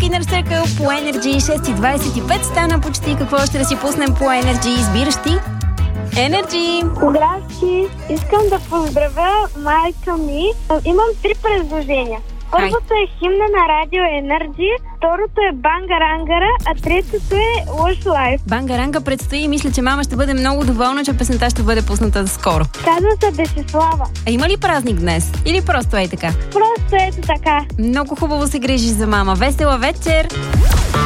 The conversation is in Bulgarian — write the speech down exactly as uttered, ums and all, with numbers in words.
Inner Circle по Energy. шест и двадесет и пет стана почти. Какво ще да си пуснем по Energy? Избираш ти? Energy! Здрасти! Искам да поздравя майка ми. Имам три предложения. Първото е химна на радио Energy, второто е Бангарангара, а третото е Lush Life. Бангаранга предстои и мисля, че мама ще бъде много доволна, че песента ще бъде пусната скоро. Казва се Десислава. А има ли празник днес? Или просто е така? Просто ето така. Много хубаво се грижиш за мама. Весела вечер!